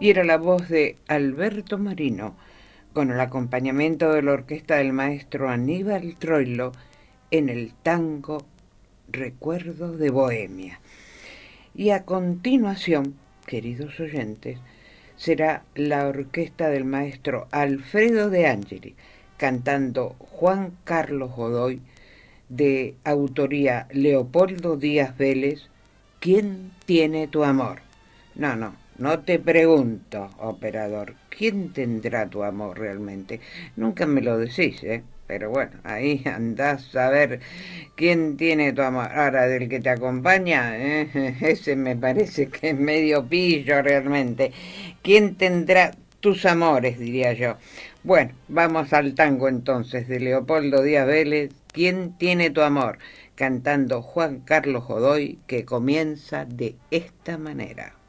Y era la voz de Alberto Marino, con el acompañamiento de la orquesta del maestro Aníbal Troilo en el tango Recuerdos de Bohemia. Y a continuación, queridos oyentes, será la orquesta del maestro Alfredo De Angeli, cantando Juan Carlos Godoy, de autoría Leopoldo Díaz Vélez, ¿Quién tiene tu amor? No te pregunto, operador, ¿quién tendrá tu amor realmente? Nunca me lo decís, ¿eh? Pero bueno, ahí andás a ver quién tiene tu amor. Ahora, del que te acompaña, ese me parece que es medio pillo realmente. ¿Quién tendrá tus amores, diría yo? Bueno, vamos al tango entonces de Leopoldo Díaz Vélez, ¿Quién tiene tu amor? Cantando Juan Carlos Godoy, que comienza de esta manera.